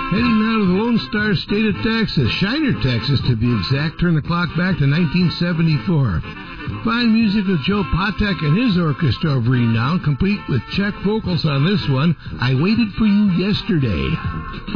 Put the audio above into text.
Heading now to the Lone Star State of Texas, Shiner, Texas to be exact. Turn the clock back to 1974. Fine music with Joe Patek and his orchestra of renown, complete with Czech vocals on this one, I Waited for You Yesterday.